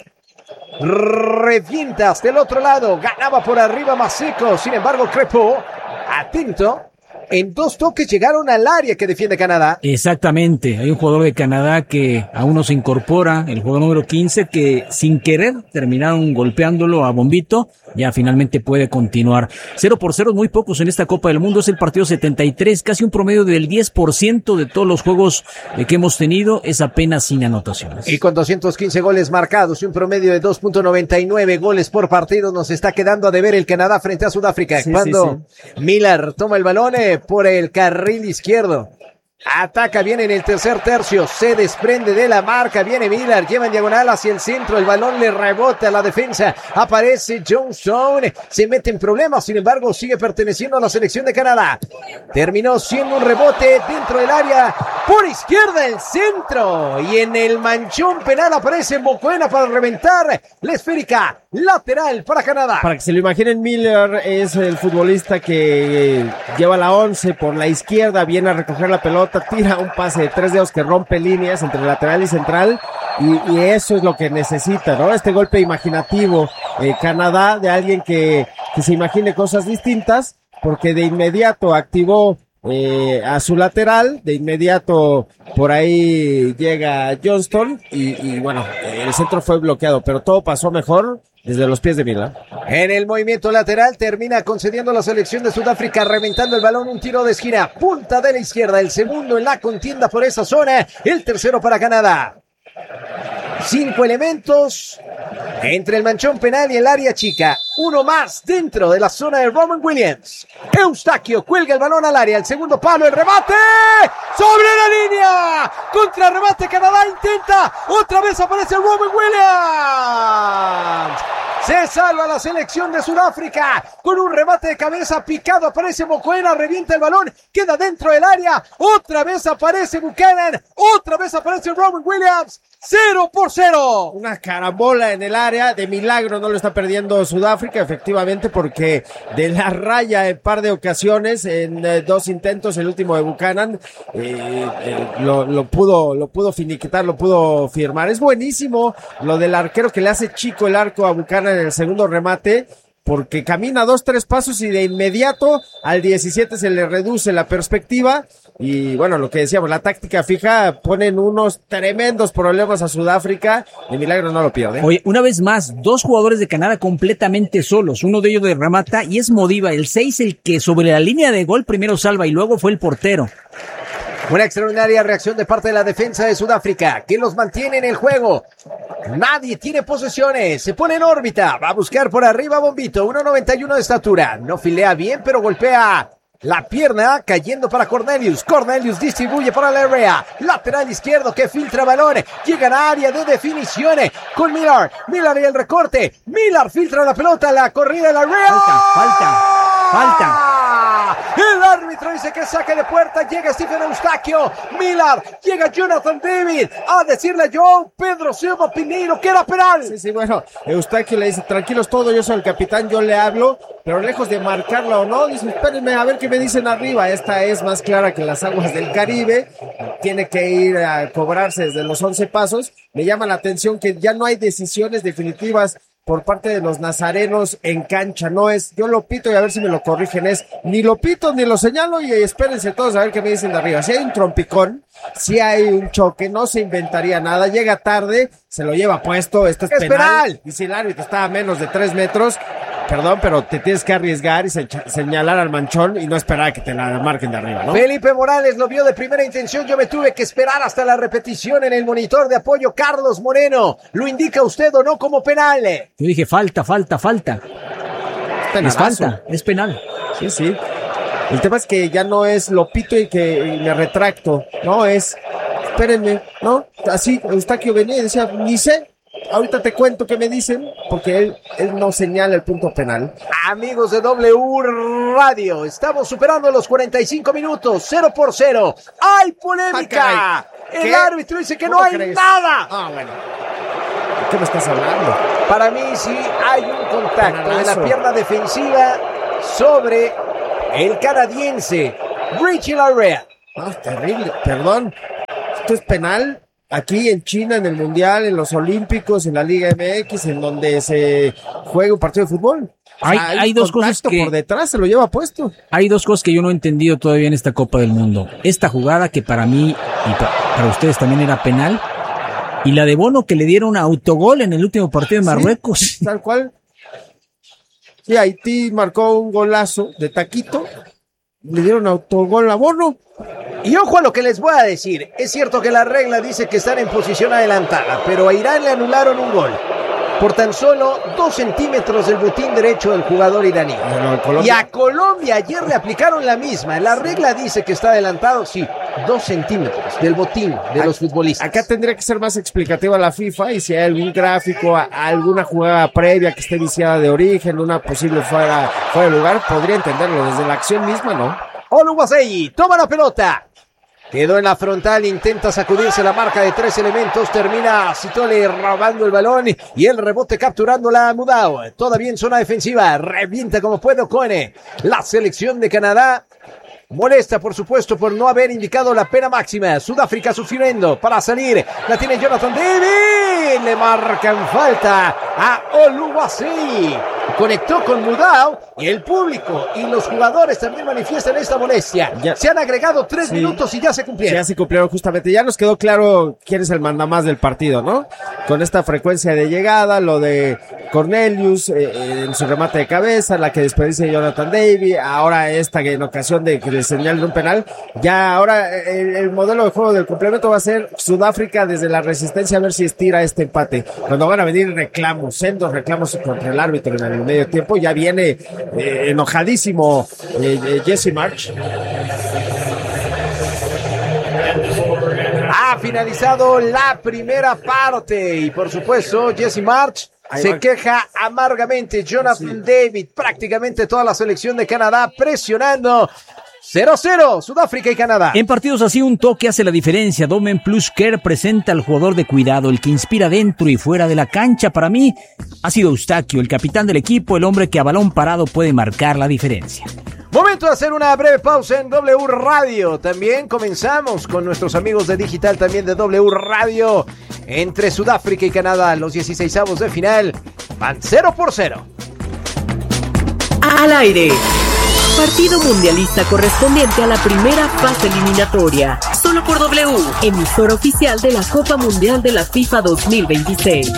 Revienta hasta el otro lado. Ganaba por arriba Maseco. Sin embargo, Crepo, atento. En dos toques llegaron al área que defiende Canadá. Exactamente, hay un jugador de Canadá que aún no se incorpora, el jugador número quince, que sin querer terminaron golpeándolo a Bombito, ya finalmente puede continuar. Cero por cero, muy pocos en esta Copa del Mundo, es el partido setenta y tres, casi un promedio del diez por ciento de todos los juegos que hemos tenido, es apenas sin anotaciones. Y con doscientos quince goles marcados y un promedio de dos punto noventa y nueve goles por partido, nos está quedando a deber el Canadá frente a Sudáfrica. Sí, Cuando sí, sí. Miller toma el balón eh, por el carril izquierdo. Ataca bien en el tercer tercio, se desprende de la marca, viene Miller, lleva en diagonal hacia el centro, el balón le rebota a la defensa, aparece Johnson, se mete en problemas, sin embargo sigue perteneciendo a la selección de Canadá. Terminó siendo un rebote dentro del área, por izquierda el centro, y en el manchón penal aparece Mokoena para reventar la esférica, lateral para Canadá. Para que se lo imaginen, Miller es el futbolista que lleva la once por la izquierda, viene a recoger la pelota, tira un pase de tres dedos que rompe líneas entre lateral y central, y, y eso es lo que necesita, ¿no? Este golpe imaginativo, eh, Canadá, de alguien que, que se imagine cosas distintas, porque de inmediato activó eh, a su lateral, de inmediato por ahí llega Johnston, y, y bueno, el centro fue bloqueado, pero todo pasó mejor desde los pies de Miller. En el movimiento lateral termina concediendo la selección de Sudáfrica, reventando el balón, un tiro de esquina, punta de la izquierda, el segundo en la contienda por esa zona, el tercero para Canadá. Cinco elementos entre el manchón penal y el área chica. Uno más dentro de la zona de Roman Williams. Eustaquio cuelga el balón al área. El segundo palo, el remate. ¡Sobre la línea! Contra remate, Canadá intenta. Otra vez aparece Roman Williams. Se salva la selección de Sudáfrica con un remate de cabeza picado. Aparece Mokoena, revienta el balón, queda dentro del área. Otra vez aparece Buchanan. Otra vez aparece Roman Williams. Cero por cero. Una carambola en el área, de milagro no lo está perdiendo Sudáfrica, efectivamente, porque de la raya en par de ocasiones, en eh, dos intentos, el último de Buchanan, eh, eh, lo, lo pudo, lo pudo finiquitar, lo pudo firmar. Es buenísimo lo del arquero que le hace chico el arco a Buchanan en el segundo remate, porque camina dos, tres pasos y de inmediato al diecisiete se le reduce la perspectiva. Y bueno, lo que decíamos, la táctica fija, ponen unos tremendos problemas a Sudáfrica, de milagro no lo pierde. Oye, una vez más, dos jugadores de Canadá completamente solos, uno de ellos de remata y es Modiva, el seis, el que sobre la línea de gol primero salva y luego fue el portero. Una extraordinaria reacción de parte de la defensa de Sudáfrica, que los mantiene en el juego. Nadie tiene posesiones, se pone en órbita, va a buscar por arriba Bombito, uno noventa y uno de estatura, no filea bien, pero golpea la pierna, cayendo para Cornelius. Cornelius distribuye para la área, lateral izquierdo que filtra balón, llega a área de definición con Miller, Miller y el recorte, Miller filtra la pelota, la corrida de la área. Falta, falta, falta. El árbitro dice que saque de puerta, llega Stephen Eustaquio, Miller, llega Jonathan David a decirle a João Pedro Silva Pinheiro que era penal. Sí, sí, bueno, Eustaquio le dice, tranquilos todos, yo soy el capitán, yo le hablo, pero lejos de marcarla o no, dice, espérenme a ver qué me dicen arriba. Esta es más clara que las aguas del Caribe, tiene que ir a cobrarse desde los once pasos. Me llama la atención que ya no hay decisiones definitivas por parte de los nazarenos en cancha, no es, yo lo pito y a ver si me lo corrigen, es, ni lo pito ni lo señalo y espérense todos a ver qué me dicen de arriba. Si hay un trompicón, si hay un choque, no se inventaría nada, llega tarde, se lo lleva puesto, esto es, es penal, penal, y si el árbitro está a menos de tres metros, perdón, pero te tienes que arriesgar y se, señalar al manchón y no esperar a que te la marquen de arriba, ¿no? Felipe Morales lo vio de primera intención, yo me tuve que esperar hasta la repetición en el monitor de apoyo. Carlos Moreno, ¿lo indica usted o no como penal? Yo dije falta, falta, falta. Es falta, es penal. Sí, sí. El tema es que ya no es lo pito y que y me retracto, no es, espérenme, ¿no? Así, Eustaquio venía y decía, ni sé, ahorita te cuento qué me dicen, porque él, él no señala el punto penal. Amigos de W Radio, estamos superando los cuarenta y cinco minutos, cero por cero. ¡Hay polémica! Ah, el árbitro dice que no hay crees? nada. Ah, bueno. ¿De qué me estás hablando? Para mí sí hay un contacto Penalazo. de la pierna defensiva sobre el canadiense Richie Larrea. No, es terrible, perdón. Esto es penal aquí en China, en el Mundial, en los Olímpicos, en la Liga M X, en donde se juega un partido de fútbol. O Hay, sea, hay dos cosas contacto que por detrás, se lo lleva puesto. hay dos cosas que yo no he entendido todavía en esta Copa del Mundo. Esta jugada que para mí y pa- para ustedes también era penal, y la de Bono que le dieron autogol en el último partido de Marruecos. Sí, tal cual. Sí, Haití marcó un golazo de taquito, le dieron autogol a Bono. Y ojo a lo que les voy a decir. Es cierto que la regla dice que están en posición adelantada, pero a Irán le anularon un gol por tan solo dos centímetros del botín derecho del jugador iraní. Bueno, el Colombia- Y a Colombia ayer le aplicaron la misma. La regla dice que está adelantado, sí, dos centímetros del botín de los futbolistas. Acá tendría que ser más explicativa la FIFA y si hay algún gráfico, a- alguna jugada previa que esté viciada de origen, una posible fuera, fuera de lugar, podría entenderlo. Desde la acción misma, ¿no? Oluwaseyi toma la pelota. Quedó en la frontal, intenta sacudirse la marca de tres elementos, termina Sitole robando el balón y el rebote capturándola a Mudao. Todavía en zona defensiva, revienta como puede Ocone. La selección de Canadá molesta, por supuesto, por no haber indicado la pena máxima. Sudáfrica sufriendo para salir. La tiene Jonathan David. Le marcan falta a Oluwaseyi. Conectó con Mudao y el público y los jugadores también manifiestan esta molestia. Ya. Se han agregado tres Sí. minutos y ya se cumplieron. Ya se cumplieron justamente. Ya nos quedó claro quién es el mandamás del partido, ¿no? Con esta frecuencia de llegada, lo de Cornelius eh, en su remate de cabeza, la que desperdicia Jonathan David, ahora esta que en ocasión de que le señalen un penal. Ya ahora el, el modelo de juego del complemento va a ser Sudáfrica desde la resistencia a ver si estira este empate. Cuando van a venir reclamos, sendos reclamos contra el árbitro en el medio tiempo, ya viene eh, enojadísimo eh, eh, Jesse March. Ha finalizado la primera parte y por supuesto Jesse March Ahí se va. queja amargamente. Jonathan David, prácticamente toda la selección de Canadá presionando. cero cero, Sudáfrica y Canadá. En partidos así, un toque hace la diferencia. Domen Plus Care presenta al jugador de cuidado, el que inspira dentro y fuera de la cancha. Para mí, ha sido Eustaquio, el capitán del equipo, el hombre que a balón parado puede marcar la diferencia. Momento de hacer una breve pausa en W Radio. También comenzamos con nuestros amigos de Digital, también de W Radio. Entre Sudáfrica y Canadá, los dieciseisavos de final van cero por cero. Al aire. Partido mundialista correspondiente a la primera fase eliminatoria. Solo por W, emisor oficial de la Copa Mundial de la FIFA dos mil veintiséis.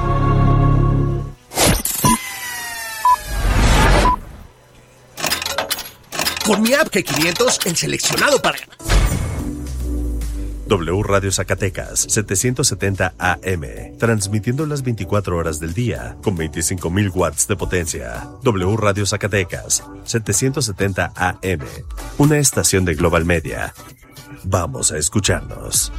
Con mi app G quinientos, el seleccionado para ganar. W Radio Zacatecas, setecientos setenta A M, transmitiendo las veinticuatro horas del día, con veinticinco mil watts de potencia. W Radio Zacatecas, setecientos setenta A M, una estación de Global Media. Vamos a escucharnos.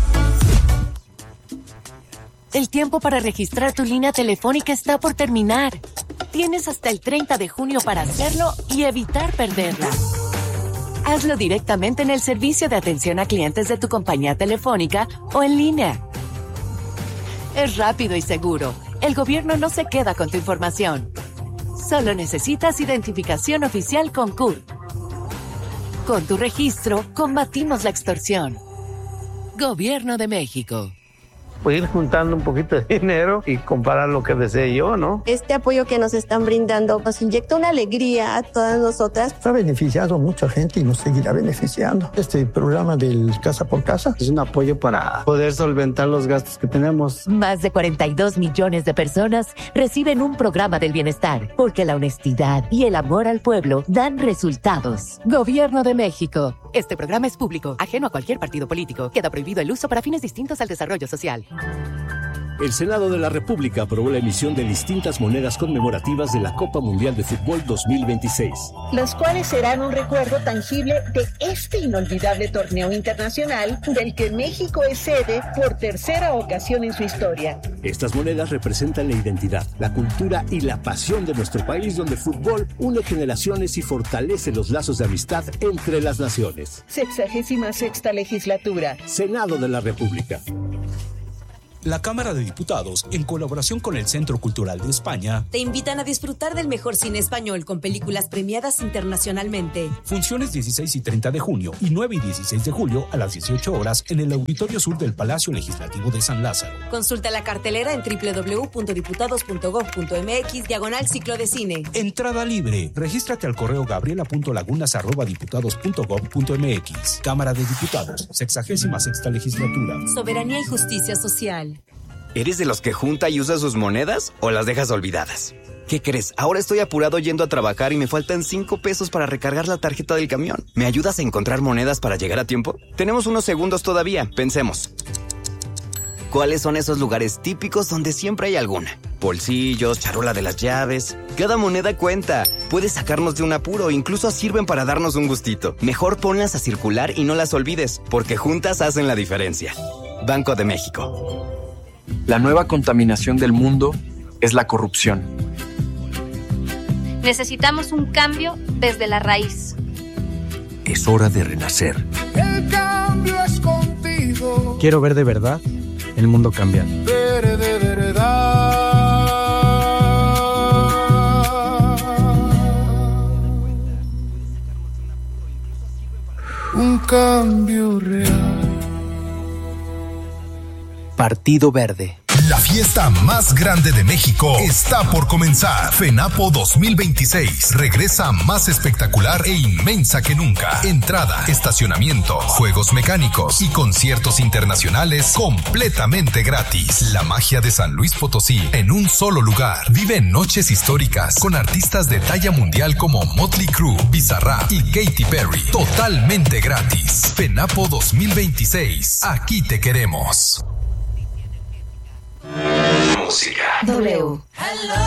El tiempo para registrar tu línea telefónica está por terminar. Tienes hasta el treinta de junio para hacerlo y evitar perderla. Hazlo directamente en el servicio de atención a clientes de tu compañía telefónica o en línea. Es rápido y seguro. El gobierno no se queda con tu información. Solo necesitas identificación oficial con C U R. Con tu registro, combatimos la extorsión. Gobierno de México. pues ir juntando un poquito de dinero y comprar lo que desee yo, ¿no? Este apoyo que nos están brindando nos inyecta una alegría a todas nosotras. Ha beneficiado a mucha gente y nos seguirá beneficiando. Este programa del Casa por Casa es un apoyo para poder solventar los gastos que tenemos. Más de cuarenta y dos millones de personas reciben un programa del bienestar, porque la honestidad y el amor al pueblo dan resultados. Gobierno de México. Este programa es público, ajeno a cualquier partido político. Queda prohibido el uso para fines distintos al desarrollo social. El Senado de la República aprobó la emisión de distintas monedas conmemorativas de la Copa Mundial de Fútbol dos mil veintiséis. Las cuales serán un recuerdo tangible de este inolvidable torneo internacional del que México es sede por tercera ocasión en su historia. Estas monedas representan la identidad, la cultura y la pasión de nuestro país, donde el fútbol une generaciones y fortalece los lazos de amistad entre las naciones. Sexagésima sexta legislatura. Senado de la República. La Cámara de Diputados, en colaboración con el Centro Cultural de España, te invitan a disfrutar del mejor cine español con películas premiadas internacionalmente. Funciones dieciséis y treinta de junio y nueve y dieciséis de julio a las dieciocho horas en el Auditorio Sur del Palacio Legislativo de San Lázaro. Consulta la cartelera en doble u doble u doble u punto diputados punto gob punto eme equis diagonal ciclo de cine. Entrada libre. Regístrate al correo gabriela punto lagunas arroba diputados punto gob punto eme equis. Cámara de Diputados, sexagésima sexta legislatura. Soberanía y justicia social. ¿Eres de los que junta y usa sus monedas o las dejas olvidadas? ¿Qué crees? Ahora estoy apurado yendo a trabajar y me faltan cinco pesos para recargar la tarjeta del camión. ¿Me ayudas a encontrar monedas para llegar a tiempo? Tenemos unos segundos todavía. Pensemos. ¿Cuáles son esos lugares típicos donde siempre hay alguna? Bolsillos, charola de las llaves. Cada moneda cuenta. Puede sacarnos de un apuro, incluso sirven para darnos un gustito. Mejor ponlas a circular y no las olvides, porque juntas hacen la diferencia. Banco de México. La nueva contaminación del mundo es la corrupción. Necesitamos un cambio desde la raíz. Es hora de renacer. El cambio es contigo. Quiero ver de verdad el mundo cambiar. Ver de verdad. Un cambio real. Partido Verde. La fiesta más grande de México está por comenzar. FENAPO dos mil veintiséis regresa más espectacular e inmensa que nunca. Entrada, estacionamiento, juegos mecánicos y conciertos internacionales completamente gratis. La magia de San Luis Potosí en un solo lugar. Vive noches históricas con artistas de talla mundial como Motley Crue, Bizarrap y Katy Perry. Totalmente gratis. FENAPO dos mil veintiséis. Aquí te queremos. Música. W. Hello.